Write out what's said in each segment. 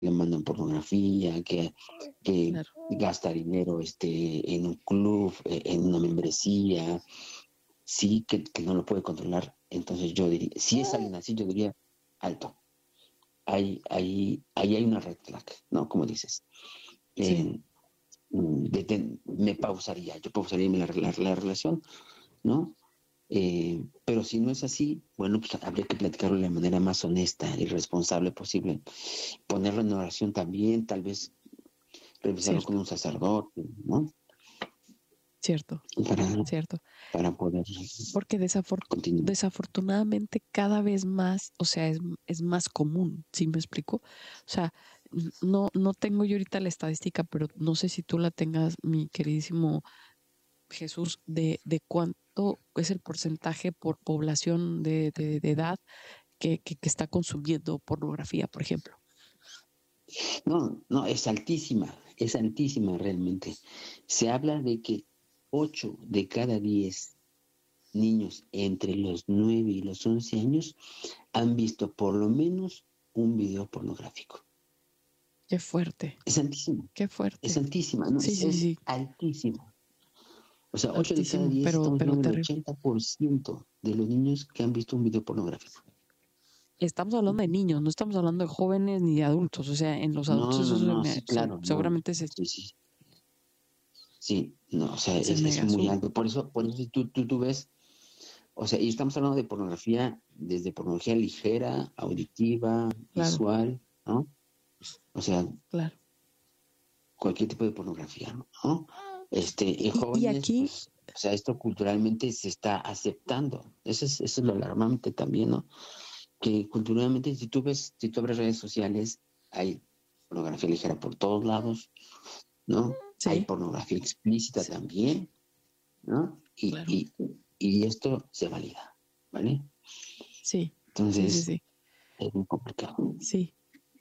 le mandan pornografía, que Claro. gasta dinero en un club, en una membresía, sí, que no lo puede controlar. Entonces yo diría, si es alguien así, yo diría, alto, ahí hay una red flag, ¿no? Como dices. Sí, Eh, me pausaría, yo pausaría la relación, ¿no? Pero si no es así, bueno, pues habría que platicarlo de la manera más honesta y responsable posible. Ponerlo en oración también, tal vez revisarlo con cierto, un sacerdote, ¿no? cierto, Para, cierto. para poder Porque continuar. desafortunadamente cada vez más, o sea, es más común, ¿sí me explico? O sea, no tengo yo ahorita la estadística, pero no sé si tú la tengas, mi queridísimo Jesús, de cuánto es el porcentaje por población de edad que está consumiendo pornografía, por ejemplo. No, no, es altísima realmente. Se habla de que 8 de cada 10 niños entre los 9 y los 11 años han visto por lo menos un video pornográfico. Qué fuerte, Es altísimo, qué es fuerte. altísima, no, Sí, sí, es sí, altísimo. O sea, 8 de cada altísimo, 10 estamos pero hablando del terrible. 80% de los niños que han visto un video pornográfico. Estamos hablando de niños, no estamos hablando de jóvenes ni de adultos. O sea, en los adultos No, no, eso no, sí, claro, no. seguramente Sí, sí, sí, no, o sea, se es mega muy sube. alto. Por eso si tú ves, o sea, y estamos hablando de pornografía, desde pornografía ligera, auditiva, Claro, visual, ¿no? O sea, claro. cualquier tipo de pornografía, ¿no? En Y jóvenes, aquí, pues, o sea, esto culturalmente se está aceptando. Eso es lo alarmante también, ¿no? Que culturalmente, si tú abres redes sociales, hay pornografía ligera por todos lados, ¿no? Hay sí, pornografía explícita sí, también, ¿no? claro, Y esto se valida, ¿vale? sí, sí, sí, Entonces, sí, es muy complicado. sí.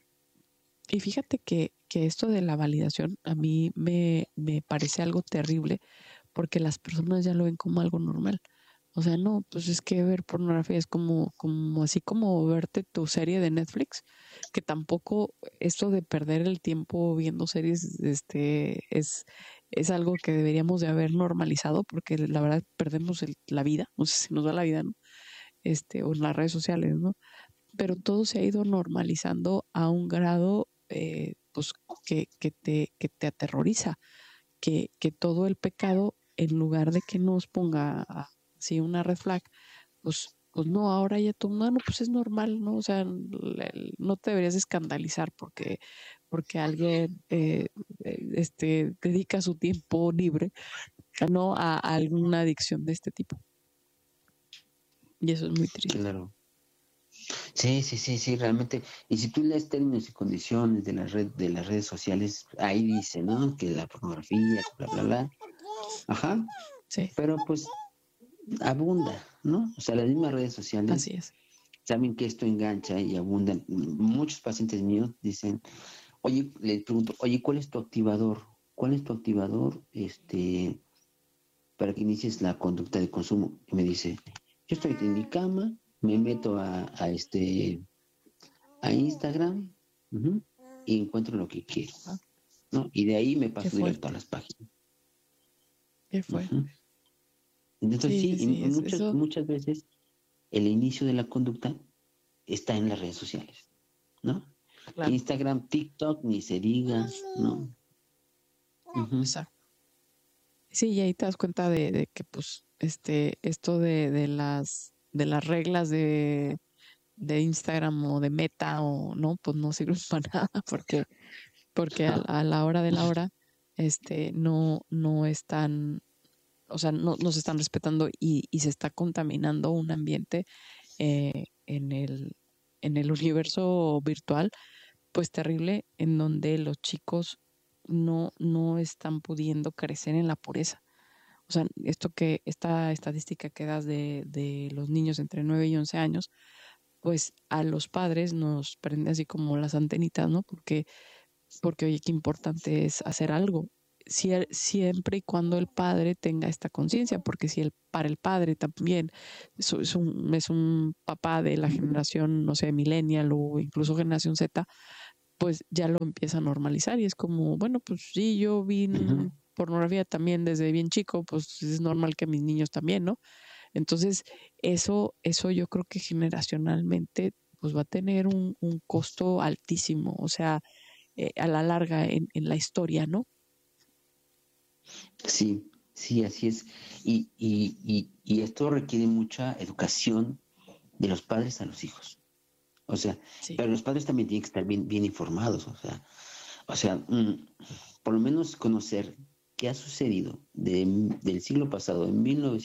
Y fíjate que esto de la validación a mí me parece algo terrible porque las personas ya lo ven como algo normal. O sea, no, pues es que ver pornografía es como así como verte tu serie de Netflix, que tampoco esto de perder el tiempo viendo series, es algo que deberíamos de haber normalizado, porque la verdad perdemos la vida, no sé si nos da la vida, ¿no? O en las redes sociales, ¿no? Pero todo se ha ido normalizando a un grado, pues, que te aterroriza, que todo el pecado, en lugar de que nos ponga así una red flag, pues no, ahora ya todo, no, pues es normal, ¿no? O sea, no te deberías escandalizar porque alguien dedica su tiempo libre, ¿no? A alguna adicción de este tipo. Y eso es muy triste. Claro. Sí, sí, sí, sí, realmente. Y si tú lees términos y condiciones de las redes sociales, ahí dice, ¿no? Que la pornografía, que bla, bla, bla. Ajá. Sí, Pero pues abunda, ¿no? O sea, las mismas redes así sociales es. saben que esto engancha y abundan. Muchos pacientes míos dicen, oye, les pregunto, oye, ¿cuál es tu activador? ¿Cuál es tu activador, para que inicies la conducta de consumo? Y me dice, yo estoy en mi cama, me meto a Instagram, ujú, y encuentro lo que quiero, Ah, ¿no? Y de ahí me qué paso directo a fuerte, las páginas. qué Ujú. fuerte. Entonces Sí, sí, sí, y sí, muchas, eso, muchas veces el inicio de la conducta está en las redes sociales, ¿no? claro, Instagram, TikTok, ni se diga, ¿no? Ujú. exacto. Sí, y ahí te das cuenta de que, pues, esto de las reglas de Instagram o de Meta o no, pues no sirven para nada porque a la hora de la hora, no están, o sea, no se están respetando y se está contaminando un ambiente en el universo virtual, pues terrible, en donde los chicos no están pudiendo crecer en la pureza. O sea, esta estadística que das de los niños entre 9 y 11 años, pues a los padres nos prende así como las antenitas, ¿no? Porque oye, qué importante es hacer algo. Siempre y cuando el padre tenga esta conciencia, porque si para el padre también es un papá de la generación, no sé, millennial o incluso generación Z, pues ya lo empieza a normalizar y es como, bueno, pues sí, yo vi Ujú. pornografía también desde bien chico, pues es normal que mis niños también, ¿no? Entonces, eso yo creo que generacionalmente pues va a tener un costo altísimo, o sea, a la larga en la historia, ¿no? Sí, sí, así es. Y esto requiere mucha educación de los padres a los hijos. O sea, Sí, pero los padres también tienen que estar bien informados. Por lo menos conocer qué ha sucedido del siglo pasado, en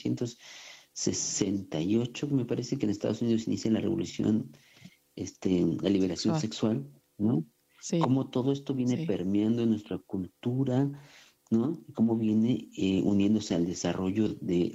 1968, me parece que en Estados Unidos inicia la revolución, la liberación sexual, sexual, ¿no? sí, Cómo todo esto viene sí, permeando en nuestra cultura, ¿no? Cómo viene uniéndose al desarrollo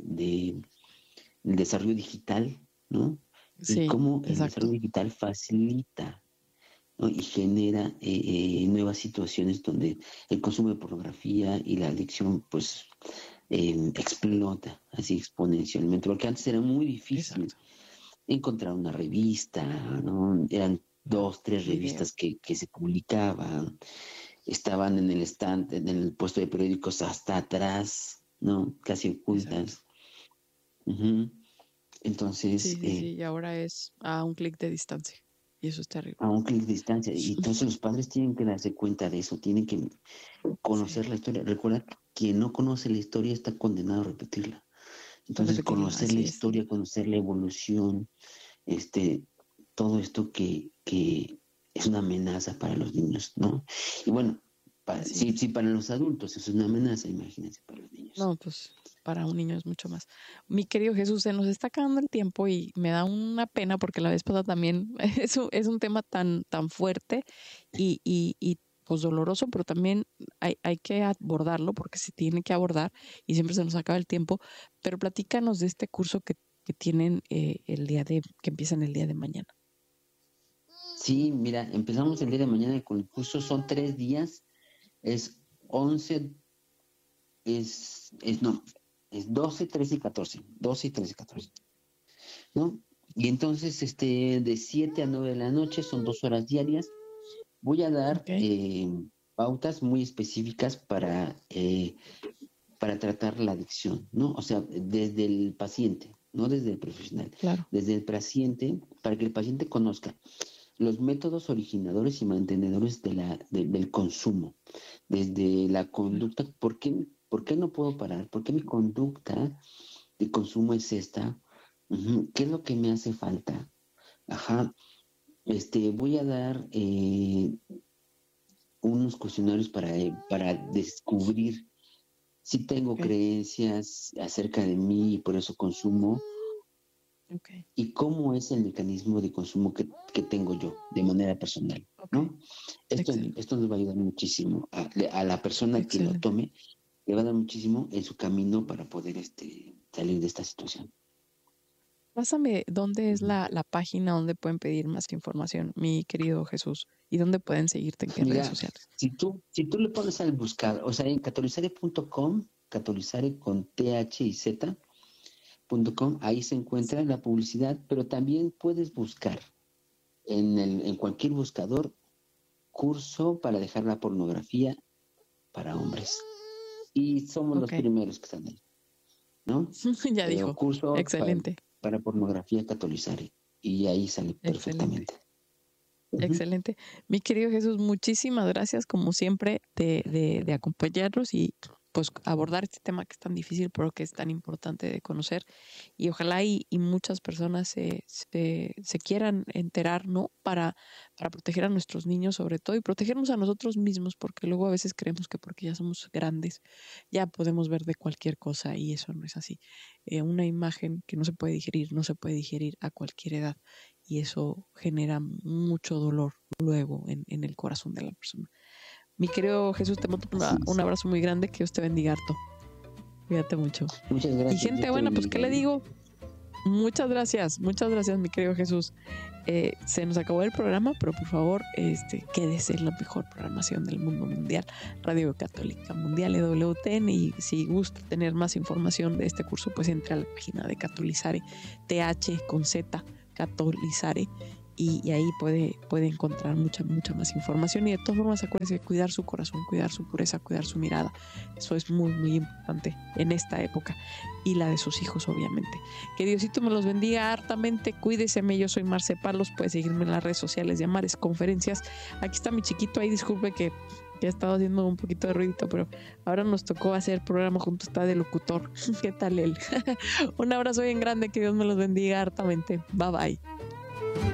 el desarrollo digital, ¿no? Y sí, cómo el desarrollo exacto, digital facilita, ¿no? Y genera nuevas situaciones donde el consumo de pornografía y la adicción, pues, explota así exponencialmente, porque antes era muy difícil exacto. encontrar una revista, ¿no? Eran dos, tres Video, revistas que se publicaban, estaban en el stand, en el puesto de periódicos hasta atrás, ¿no? Casi exacto. ocultas. Ujú. Entonces, Sí, sí, sí, y ahora es a un clic de distancia y eso es terrible. a un clic de distancia. Y entonces los padres tienen que darse cuenta de eso, tienen que Sí, conocer la historia. Recuerda que quien no conoce la historia está condenado a repetirla. a Entonces, repetirla, conocer la así es. historia, conocer la evolución, este, todo esto que es una amenaza para los niños, ¿no? Y bueno, Así si es. para los adultos es una amenaza, imagínense para los niños. No, pues para un niño es mucho más. Mi querido Jesús, se nos está acabando el tiempo y me da una pena porque la vez pasada también es un tema tan fuerte y pues doloroso, pero también hay que abordarlo porque se tiene que abordar y siempre se nos acaba el tiempo. Pero platícanos de este curso que tienen que empiezan el día de mañana. Sí, mira, empezamos el día de mañana con el curso, son 3 días, es 11 no, es 12, 13 y 14, 12 y 13 y 14, ¿no? Y entonces, de 7 a 9 de la noche, son 2 horas diarias. Voy a dar Ok, pautas muy específicas para tratar la adicción, ¿no? O sea, desde el paciente, no desde el profesional, claro. desde el paciente, para que el paciente conozca los métodos originadores y mantenedores del consumo, desde la Claro. conducta, por qué no puedo parar? ¿Por qué mi conducta de consumo es esta? Ujú. ¿Qué es lo que me hace falta? Ajá. Voy a dar unos cuestionarios para descubrir si tengo Ok, creencias acerca de mí y por eso consumo, ok, y cómo es el mecanismo de consumo que tengo yo de manera personal, ok. ¿no? Excelente, Esto nos va a ayudar muchísimo a la persona que lo excelente. tome, le va a dar muchísimo en su camino para poder salir de esta situación. Pásame dónde es Ujú. la página donde pueden pedir más información, mi querido Jesús, y dónde pueden seguirte en qué redes Mira, sociales. si tú le pones al buscar, o sea, en catolizare.com, catolizare con TH y Z.com, ahí se encuentra la publicidad, pero también puedes buscar en cualquier buscador curso para dejar la pornografía para hombres. Y somos los Ok, primeros que están ahí, ¿no? ya dijo. Curso Excelente, para pornografía catolizare. Y ahí sale excelente, perfectamente. Ujú. excelente. Mi querido Jesús, muchísimas gracias como siempre de acompañarnos y pues abordar este tema que es tan difícil, pero que es tan importante de conocer. Y ojalá y muchas personas se quieran enterar, ¿no? Para proteger a nuestros niños sobre todo y protegernos a nosotros mismos, porque luego a veces creemos que porque ya somos grandes ya podemos ver de cualquier cosa y eso no es así. Una imagen que no se puede digerir, no se puede digerir a cualquier edad y eso genera mucho dolor luego en el corazón de la persona. Mi querido Jesús, te mando Así un es. abrazo muy grande, que Dios te bendiga harto. Cuídate mucho. Muchas Y gracias, gente Dios te buena, pues, ¿qué bendiga. le digo? Muchas gracias, mi querido Jesús. Se nos acabó el programa, pero por favor, quédese en la mejor programación del mundo mundial, Radio Católica Mundial, EWTN, y si gusta tener más información de este curso, pues entre a la página de Catolizare, TH con Z, Catolizare, y ahí puede encontrar mucha más información. Y de todas formas, acuérdense de cuidar su corazón, cuidar su pureza, cuidar su mirada. Eso es muy, muy importante en esta época, y la de sus hijos, obviamente. Que Diosito me los bendiga hartamente. Cuídeseme. Yo soy Marce Palos. Puede seguirme en las redes sociales de Amares Conferencias. Aquí está mi chiquito. Ahí disculpe que he estado haciendo un poquito de ruidito, pero ahora nos tocó hacer programa junto, está de locutor. ¿Qué tal él? Un abrazo bien grande, que Dios me los bendiga hartamente. Bye bye.